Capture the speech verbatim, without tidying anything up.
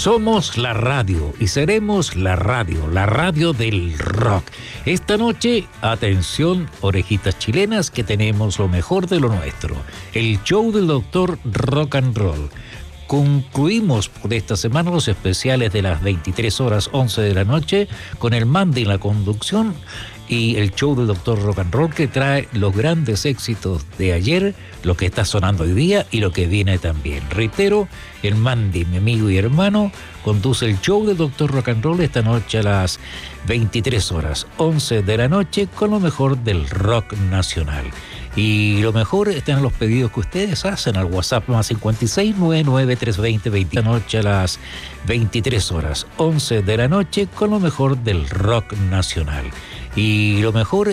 Somos la radio y seremos la radio, la radio del rock. Esta noche, atención, orejitas chilenas, que tenemos lo mejor de lo nuestro. El show del doctor Rock and Roll. Concluimos por esta semana los especiales de las veintitrés horas once de la noche con el Mandy en la conducción y el show del doctor Rock and Roll, que trae los grandes éxitos de ayer, lo que está sonando hoy día y lo que viene también. Reitero, el Mandy, mi amigo y hermano, conduce el show del doctor Rock and Roll esta noche a las veintitrés horas once de la noche con lo mejor del rock nacional. Y lo mejor están los pedidos que ustedes hacen al WhatsApp más cincuenta y seis, noventa y nueve, trescientos veinte, veinte. Esta noche a las veintitrés horas once de la noche con lo mejor del rock nacional. Y lo mejor